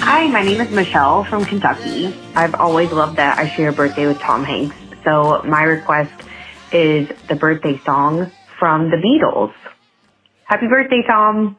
Hi, my name is Michelle from Kentucky. I've always loved that I share a birthday with Tom Hanks. So my request is the birthday song from the Beatles. Happy birthday, Tom.